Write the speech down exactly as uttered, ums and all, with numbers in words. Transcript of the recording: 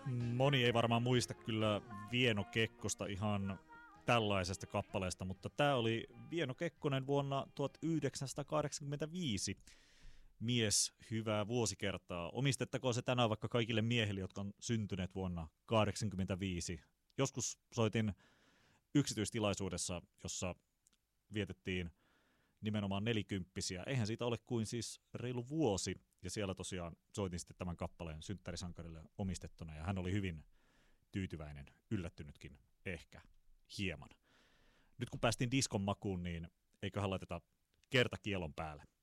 Moni ei varmaan muista kyllä Vieno Kekkosta ihan tällaisesta kappaleesta, mutta tämä oli Vieno Kekkonen vuonna tuhatyhdeksänsataakahdeksankymmentäviisi. Mies, hyvää vuosikertaa. Omistettakoon se tänään vaikka kaikille miehille, jotka on syntyneet vuonna tuhatyhdeksänsataakahdeksankymmentäviisi. Joskus soitin yksityistilaisuudessa, jossa vietettiin nimenomaan nelikymppisiä. Eihän siitä ole kuin siis reilu vuosi. Ja siellä tosiaan soitin sitten tämän kappaleen synttärisankarille omistettuna. Ja hän oli hyvin tyytyväinen, yllättynytkin ehkä hieman. Nyt kun päästiin diskon makuun, niin eiköhän laiteta kertakielon päälle.